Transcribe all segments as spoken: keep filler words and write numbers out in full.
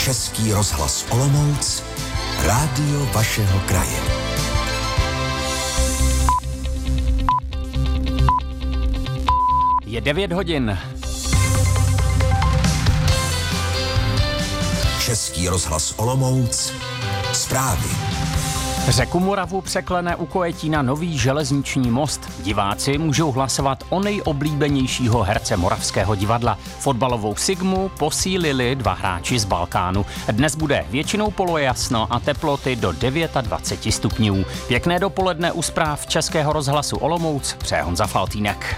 Český rozhlas Olomouc, rádio vašeho kraje. Je devět hodin. Český rozhlas Olomouc, zprávy. Řeku Moravu překlene u Kojetína nový železniční most. Diváci můžou hlasovat o nejoblíbenějšího herce Moravského divadla. Fotbalovou Sigmu posílili dva hráči z Balkánu. Dnes bude většinou polojasno a teploty do dvacet devět stupňů. Pěkné dopoledne u zpráv Českého rozhlasu Olomouc přeje Honza Faltýnek.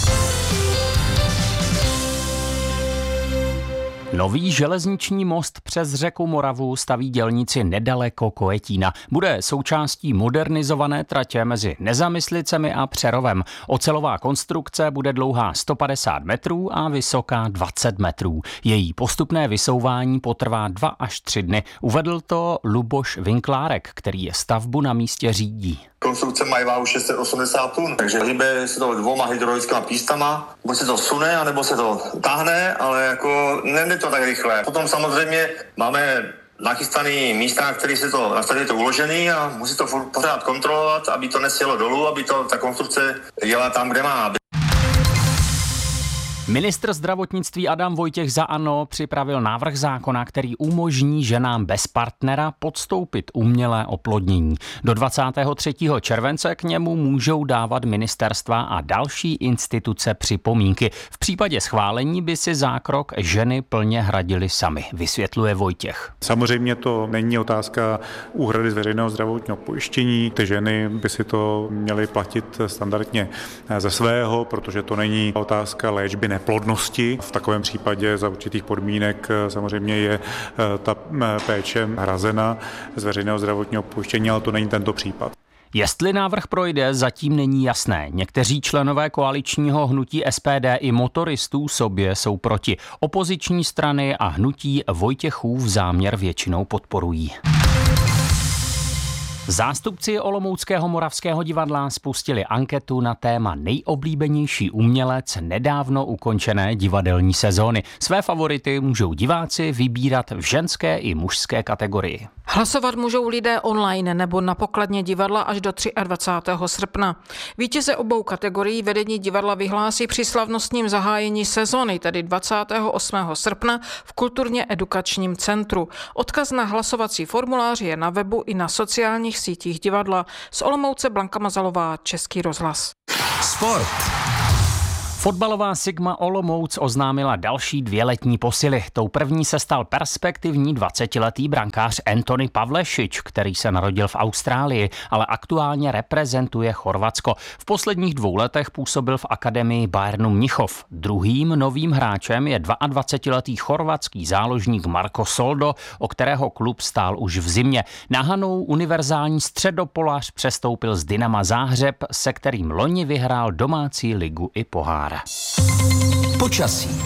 Nový železniční most přes řeku Moravu staví dělníci nedaleko Kojetína. Bude součástí modernizované tratě mezi Nezamyslicemi a Přerovem. Ocelová konstrukce bude dlouhá sto padesát metrů a vysoká dvacet metrů. Její postupné vysouvání potrvá dva až tři dny. Uvedl to Luboš Vinklárek, který je stavbu na místě řídí. Konstrukce mají váhu šest set osmdesát tun, takže hýbe se to dvoma hydraulickými pístama. Buď se to sune, anebo se to táhne, ale jako nejde to tak rychle. Potom samozřejmě máme nachystaný místa, na kterých se to, na kterých je to uložený a musí to pořád kontrolovat, aby to nesjelo dolů, aby to ta konstrukce jela tam, kde má. Ministr zdravotnictví Adam Vojtěch za ANO připravil návrh zákona, který umožní ženám bez partnera podstoupit umělé oplodnění. Do dvacátého třetího července k němu můžou dávat ministerstva a další instituce připomínky. V případě schválení by si zákrok ženy plně hradily samy, vysvětluje Vojtěch. Samozřejmě to není otázka úhrady z veřejného zdravotního pojištění. Ty ženy by si to měly platit standardně ze svého, protože to není otázka léčby neplodnosti. V takovém případě za určitých podmínek samozřejmě je ta péče hrazena z veřejného zdravotního pojištění, ale to není tento případ. Jestli návrh projde, zatím není jasné. Někteří členové koaličního hnutí S P D i motoristů sobě jsou proti. Opoziční strany a hnutí Vojtěchův záměr většinou podporují. Zástupci Olomouckého Moravského divadla spustili anketu na téma nejoblíbenější umělec nedávno ukončené divadelní sezóny. Své favority můžou diváci vybírat v ženské i mužské kategorii. Hlasovat můžou lidé online nebo na pokladně divadla až do dvacátého třetího srpna. Vítěze obou kategorií vedení divadla vyhlásí při slavnostním zahájení sezóny, tedy dvacátého osmého srpna v Kulturně edukačním centru. Odkaz na hlasovací formulář je na webu i na sociálních sítích divadla. Z Olomouce Blanka Mazalová, Český rozhlas. Sport. Fotbalová Sigma Olomouc oznámila další dvě letní posily. Tou první se stal perspektivní dvacetiletý brankář Anthony Pavlešič, který se narodil v Austrálii, ale aktuálně reprezentuje Chorvatsko. V posledních dvou letech působil v akademii Bayernu Mnichov. Druhým novým hráčem je dvacetiletý chorvatský záložník Marko Soldo, o kterého klub stál už v zimě. Na Hanou univerzální středopolař přestoupil z Dynama Záhřeb, se kterým loni vyhrál domácí ligu i pohár. Počasí.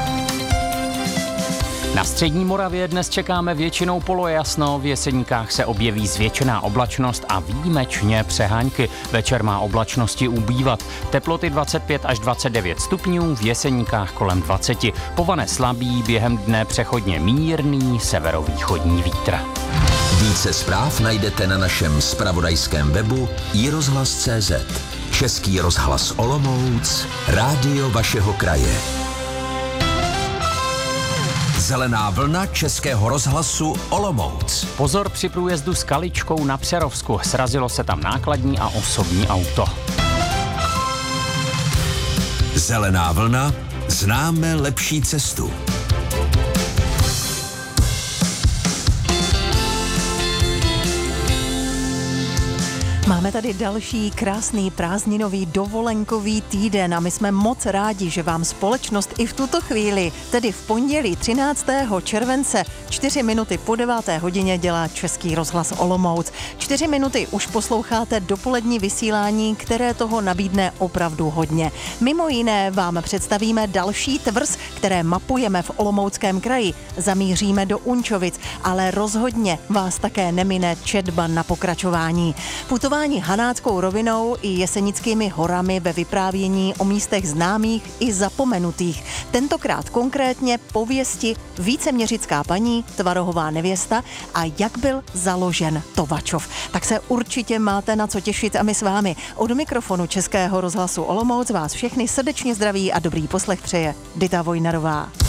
Na střední Moravě dnes čekáme většinou polojasno, v Jeseníkách se objeví zvětšená oblačnost a výjimečně přehánky. Večer má oblačnosti ubývat. Teploty dvacet pět až dvacet devět stupňů, v Jeseníkách kolem dvacet. Povane slabý, během dne přechodně mírný severovýchodní vítr. Více zpráv najdete na našem zpravodajském webu i rozhlas tečka cé zet. Český rozhlas Olomouc, rádio vašeho kraje. Zelená vlna Českého rozhlasu Olomouc. Pozor při průjezdu s Kaličkou na Přerovsku. Srazilo se tam nákladní a osobní auto. Zelená vlna, známe lepší cestu. Máme tady další krásný prázdninový dovolenkový týden a my jsme moc rádi, že vám společnost i v tuto chvíli, tedy v pondělí třináctého července, čtyři minuty po deváté hodině dělá Český rozhlas Olomouc. Čtyři minuty už posloucháte dopolední vysílání, které toho nabídne opravdu hodně. Mimo jiné vám představíme další tvrz, které mapujeme v Olomouckém kraji. Zamíříme do Unčovic, ale rozhodně vás také nemine četba na pokračování. Putování Putování Hanáckou rovinou i Jesenickými horami ve vyprávění o místech známých i zapomenutých. Tentokrát konkrétně pověsti Víceměřická paní, Tvarohová nevěsta a jak byl založen Tovačov. Tak se určitě máte na co těšit a my s vámi. Od mikrofonu Českého rozhlasu Olomouc vás všechny srdečně zdraví a dobrý poslech přeje Dita Vojnarová.